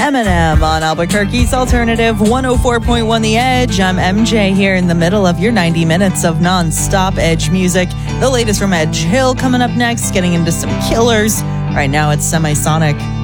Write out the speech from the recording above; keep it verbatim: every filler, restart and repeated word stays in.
Eminem on Albuquerque's Alternative one oh four point one The Edge. I'm M J here in the middle of your ninety minutes of non-stop Edge music. The latest from Edge Hill coming up next, getting into some killers. Right now it's Semisonic.